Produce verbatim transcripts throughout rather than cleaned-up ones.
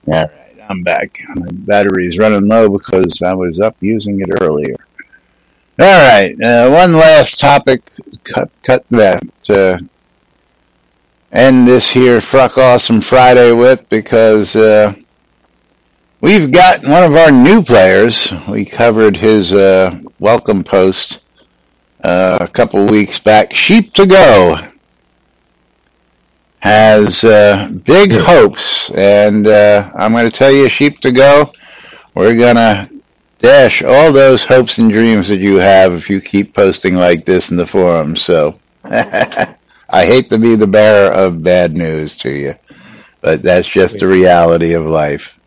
All right, I'm back. My battery's running low because I was up using it earlier. All right, uh, one last topic. Cut, cut that. Uh, end this here Fruck Awesome Friday with because uh, we've got one of our new players. We covered his uh, welcome post uh, a couple weeks back. Sheep to Go has uh, big hopes, and uh, I'm going to tell you, Sheep to Go, we're going to dash all those hopes and dreams that you have if you keep posting like this in the forums. So I hate to be the bearer of bad news to you, but that's just the reality of life.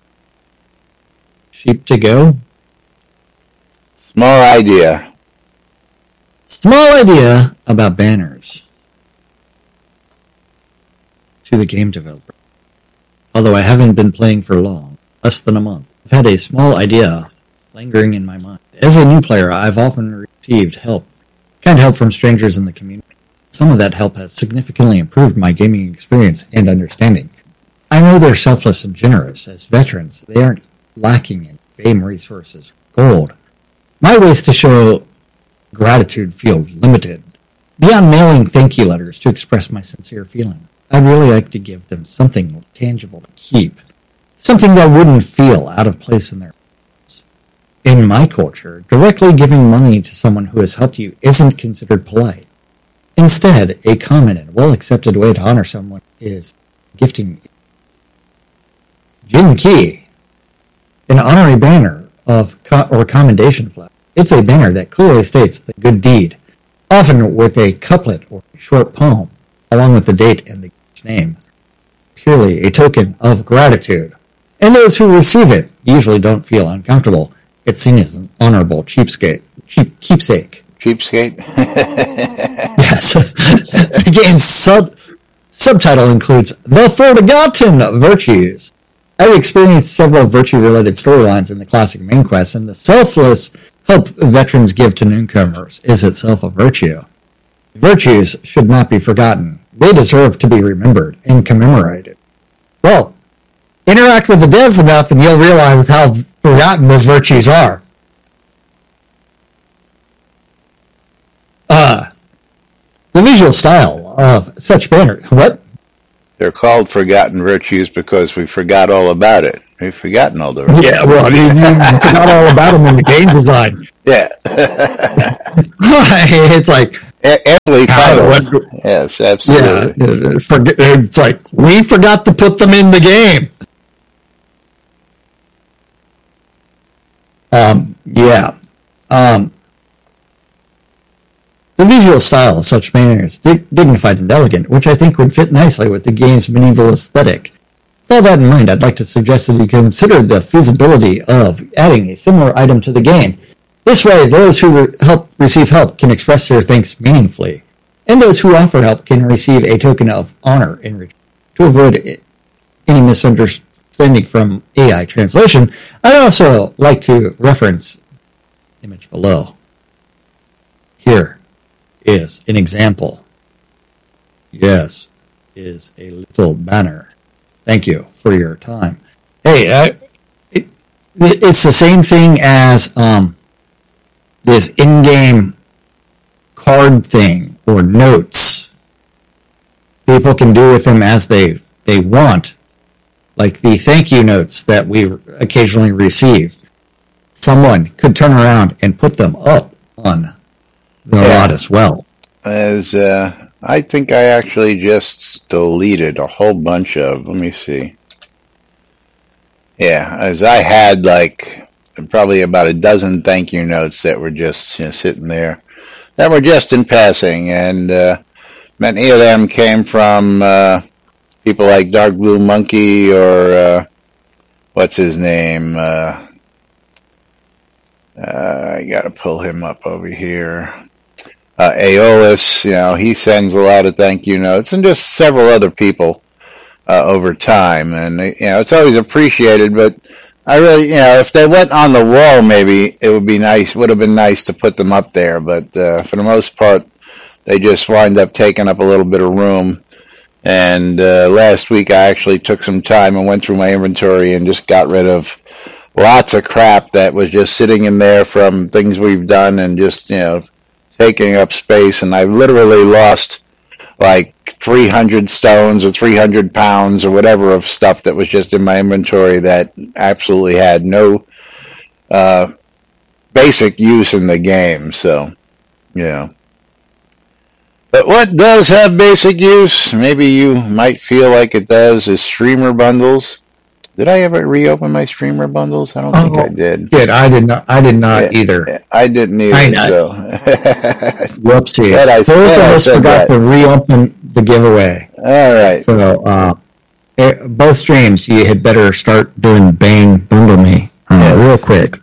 Sheep to Go? Small idea. Small idea about banners to the game developer. Although I haven't been playing for long, less than a month, I've had a small idea lingering in my mind. As a new player, I've often received help, kind help from strangers in the community. Some of that help has significantly improved my gaming experience and understanding. I know they're selfless and generous. As veterans, they aren't lacking in game resources or gold. My ways to show gratitude feel limited. Beyond mailing thank you letters to express my sincere feeling, I'd really like to give them something tangible to keep. Something that wouldn't feel out of place in their lives. In my culture, directly giving money to someone who has helped you isn't considered polite. Instead, a common and well-accepted way to honor someone is gifting Jin Key, an honorary banner of co- or commendation flag. It's a banner that clearly states the good deed, often with a couplet or a short poem, along with the date and the name. Purely a token of gratitude. And those who receive it usually don't feel uncomfortable. It's seen as an honorable cheapskate, cheap, keepsake. Cheapskate? Yes. The game's sub, subtitle includes The Forgotten Virtues. I've experienced several virtue-related storylines in the classic main quest, and the selfless help veterans give to newcomers is itself a virtue. Virtues should not be forgotten. They deserve to be remembered and commemorated. Well, interact with the devs enough and you'll realize how forgotten those virtues are. Uh, the visual style of such banner. What? They're called forgotten virtues because we forgot all about it. We've forgotten all the virtues. Yeah, well, I mean, you forgot all about them in the game design. Yeah. It's like... Aptly titled. Yes, absolutely. Yeah, it's like, we forgot to put them in the game. Um, yeah. Um, the visual style of such banners is dig- dignified and elegant, which I think would fit nicely with the game's medieval aesthetic. With all that in mind, I'd like to suggest that you consider the feasibility of adding a similar item to the game. This way, those who re- help receive help can express their thanks meaningfully, and those who offer help can receive a token of honor in return. To avoid any misunderstanding from A I translation, I'd also like to reference the image below. Here is an example. Yes, is a little banner. Thank you for your time. Hey, uh, it, it's the same thing as... um. this in-game card thing or notes. People can do with them as they, they want. Like the thank you notes that we occasionally receive. Someone could turn around and put them up on the yeah. lot as well. As uh, I think I actually just deleted a whole bunch of, let me see. Yeah, as I had like... probably about a dozen thank you notes that were just you know, sitting there, that were just in passing, and uh, many of them came from uh, people like Dark Blue Monkey or uh, what's his name? Uh, uh, I got to pull him up over here. Uh, Aeolus, you know, he sends a lot of thank you notes, and just several other people uh, over time, and you know, it's always appreciated, but. I really, you know, if they went on the wall, maybe it would be nice, would have been nice to put them up there. But uh, for the most part, they just wind up taking up a little bit of room And uh, last week I actually took some time and went through my inventory and just got rid of lots of crap that was just sitting in there from things we've done and just, you know, taking up space. And I've literally lost like three hundred stones or three hundred pounds or whatever of stuff that was just in my inventory that absolutely had no uh, basic use in the game. So, you know. But what does have basic use, maybe you might feel like it does, is streamer bundles. Did I ever reopen my streamer bundles? I don't oh, think I did. Good. I did not. I did not yeah, either. I didn't either. I know. So. Whoopsie. I, Both of us forgot that. to reopen the giveaway. All right. So uh, it, both streams, you had better start doing Bang Bundle Me uh, yes. real quick,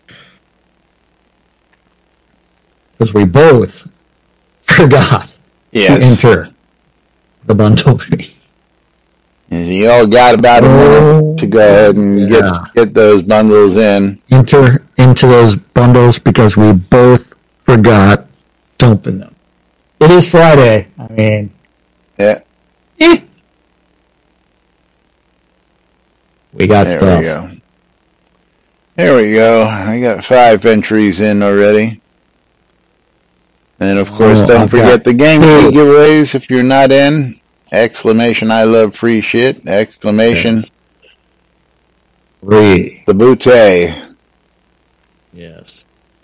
because we both forgot yes. to enter the bundle me. And you all got about a minute to go ahead and yeah. get get those bundles in. Enter into those bundles because we both forgot to open them. It is Friday. I mean, yeah. Eh. We got there stuff. We go. There we go. I got five entries in already. And of course, oh, don't I've forget the game key giveaways if you're not in. Exclamation, I love free shit. Exclamation, yes. Free. The Boutte. Yes.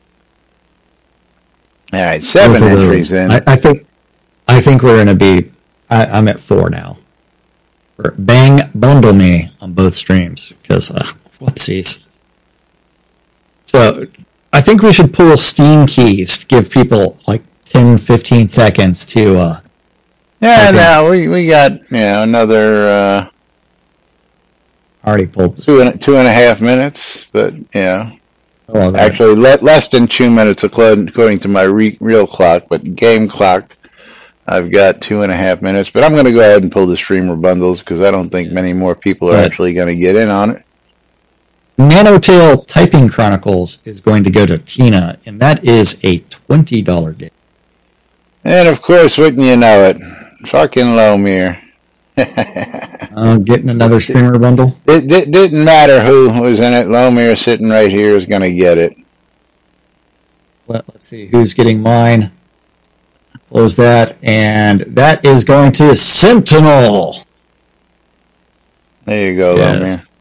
All right, seven entries in. I, I think I think we're going to be, I, I'm at four now. Bang Bundle Me on both streams, because, uh, whoopsies. So, I think we should pull Steam keys to give people like ten, fifteen seconds to, uh, yeah, okay. no, we, we got, you know, another, uh, already pulled two and, two and a half minutes, but, yeah. Oh, actually, le- less than two minutes according to my re- real clock, but game clock, I've got two and a half minutes. But I'm going to go ahead and pull the streamer bundles because I don't think yes. many more people are but actually going to get in on it. Nanotail Typing Chronicles is going to go to Tina, and that is a twenty dollars game. And, of course, wouldn't you know it, fucking Lomir. uh, getting another streamer bundle? It, it didn't matter who was in it. Lomir sitting right here is going to get it. Let, let's see who's getting mine. Close that, and that is going to Sentinel. There you go, yes. Lomir.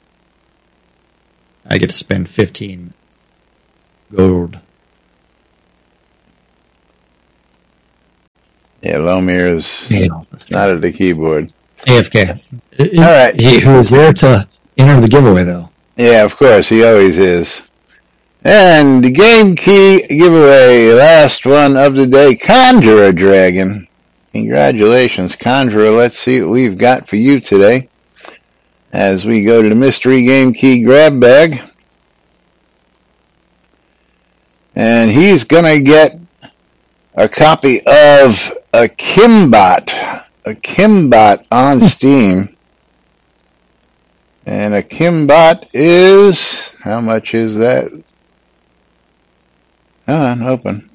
I get to spend fifteen gold. Yeah, Lomir is yeah, not at the keyboard. A F K. All right. He, he was there to enter the giveaway, though. Yeah, of course. He always is. And the game key giveaway, last one of the day, Conjurer Dragon. Congratulations, Conjurer. Let's see what we've got for you today as we go to the mystery game key grab bag. And he's going to get a copy of a Kimbot, a Kimbot on Steam. And a Kimbot is, how much is that? Come on, open.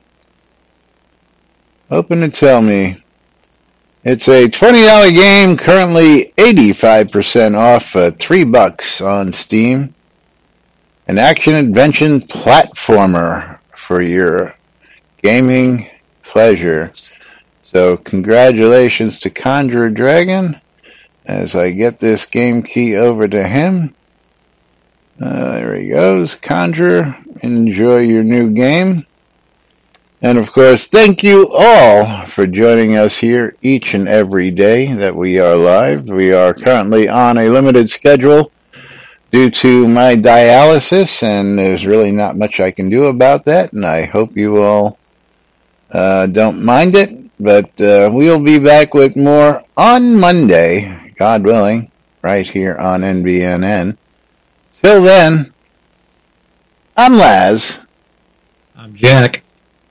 Open and tell me. It's a twenty dollars game, currently eighty-five percent off, uh, three bucks on Steam. An action-adventure platformer for your gaming pleasure. So congratulations to Conjurer Dragon as I get this game key over to him. Uh, there he goes. Conjurer, enjoy your new game. And of course, thank you all for joining us here each and every day that we are live. We are currently on a limited schedule due to my dialysis, and there's really not much I can do about that, and I hope you all uh, don't mind it. But uh, we'll be back with more on Monday, God willing, right here on N B N N. Till then, I'm Laz. I'm Jack.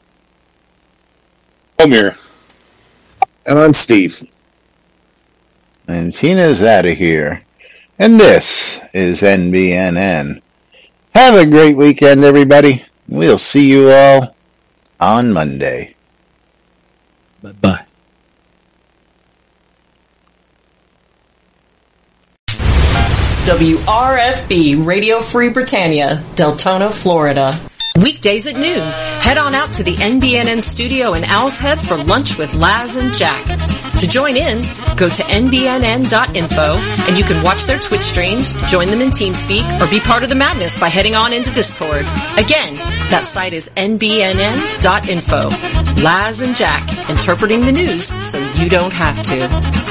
Omir. And I'm Steve. And Tina's out of here. And this is N B N N. Have a great weekend, everybody. We'll see you all on Monday. Bye-bye. W R F B, Radio Free Britannia, Deltona, Florida. Weekdays at noon, head on out to the N B N N studio in Owl's Head for lunch with Laz and Jack. To join in, go to N B N N dot info and you can watch their Twitch streams, join them in TeamSpeak, or be part of the madness by heading on into Discord. Again, that site is N B N N dot info. Laz and Jack, interpreting the news so you don't have to.